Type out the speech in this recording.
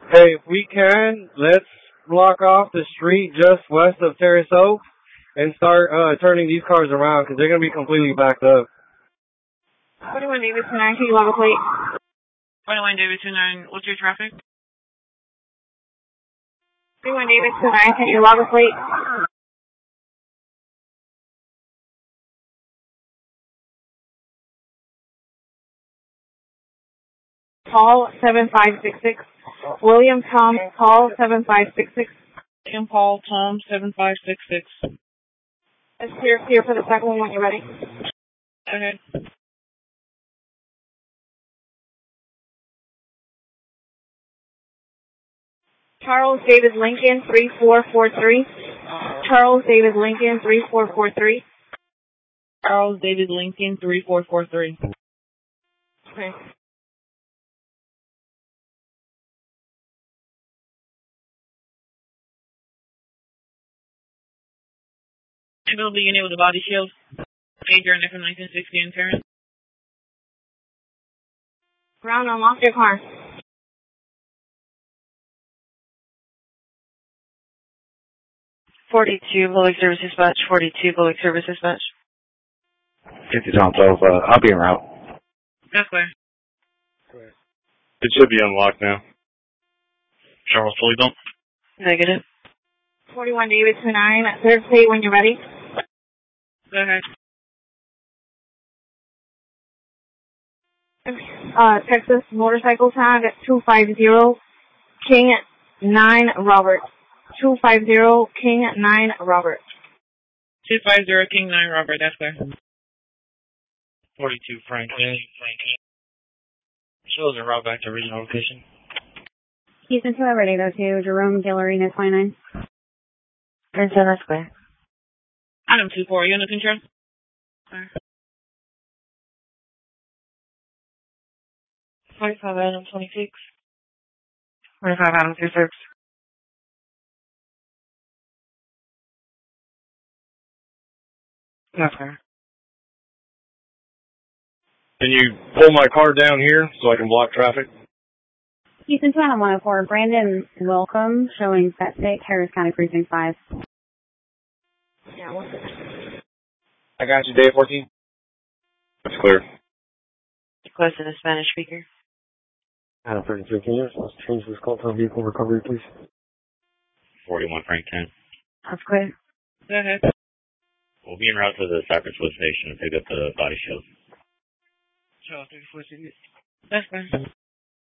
Hey, if we can, let's block off the street just west of Terrace Oaks and start turning these cars around because they're going to be completely backed up. 41 Davis 9, can you log a plate? 21 Davis 9, what's your traffic? 41 Davis 9, can you log a plate? Paul 7566. William Tom Paul 7566. William Paul Tom 7566. It's here for the second one when you're ready. Okay. Charles David Lincoln 3443. Charles David Lincoln 3443. Charles David Lincoln 3443. Okay. Will be enabled the body shield. Major and from 1960 and Terrence. Brown, unlock your car. 42 public service dispatch. 42 public service dispatch. 50 Tom 12, I'll be en route. That's clear. It should be unlocked now. Charles, fully built? Negative. 41 David 29, third plate when you're ready. Go ahead. Texas motorcycle tag 250 King 9 Robert. 250 King 9 Robert. 250 King 9 Robert, that's clear. 42 Franklin. Shows a route back to original location. Houston 2 ready though to Jerome Gallerina 29. Vincent, that's clear. Item 24, you on the control? Alright. 45 Adam 26. 25 Adam 26. That's clear. Can you pull my car down here so I can block traffic? Houston 2 Adam 104, Brandon Welcome, showing Set 6, Harris County Precinct 5. Yeah, what's it? I got you, day 14. That's clear. Requesting a Spanish speaker. Adam 33, can you let's change this call to vehicle recovery, please? 41 Frank 10. That's clear. Go ahead. We'll be en route to the Cypress Wood Station to pick up the body shield. Charles 34 That's clear.